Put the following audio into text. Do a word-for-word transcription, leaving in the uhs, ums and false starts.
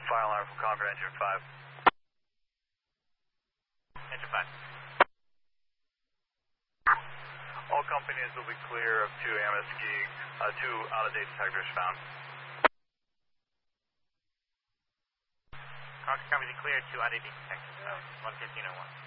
Fire alarm from Concord Engine five. Engine five. All companies will be clear of two A M S ski, uh, two out-of-date detectors found. Concord company clear, two out of eight detectors found. one fifteen oh one.